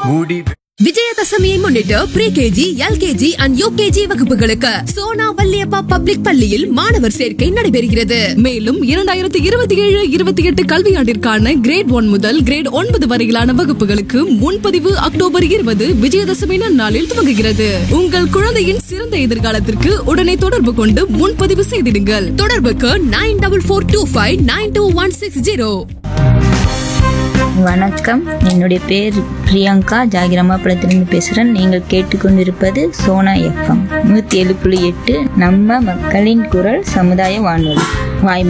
மூடி விஜயதசமியை முன்னிட்டு pre KG, LKG and UKG வகுப்புகளுக்கு சோனா வள்ளியப்பா பப்ளிக் பள்ளியில் மாணவர் சேர்க்கை நடைபெறுகிறது. மேலும் 2027-28 கல்வியாண்டிற்கான கிரேட் 1 முதல் கிரேட் 9 வரையிலான வகுப்புகளுக்கு முன்பதிவு அக்டோபர் 20 விஜயதசமி நன்னாளில் துவங்குகிறது. உங்கள் குழந்தையின் சிறந்த எதிர்காலத்திற்கு உடனே தொடர்பு கொண்டு முன்பதிவு செய்திடுங்கள். தொடர்புக்கு 9442592160. வணக்கம், என்னுடைய பேர் பிரியங்கா. ஜாகிரமாபுரத்திலிருந்து பேசுகிறேன். நீங்கள் கேட்டுக்கொண்டிருப்பது சோனா FM 107.8 நம்ம மக்களின் குரல் சமுதாய வானொலி. வாய்மை